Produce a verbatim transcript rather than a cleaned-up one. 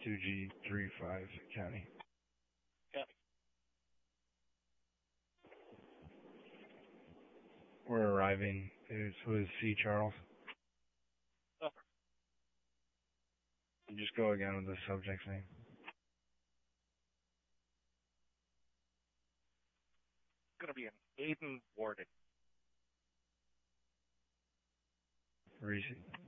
two G three five County. County. We're arriving. It's with C. Charles. Oh. You just go again with the subject's name. It's gonna be an Aiden Warden. Reese.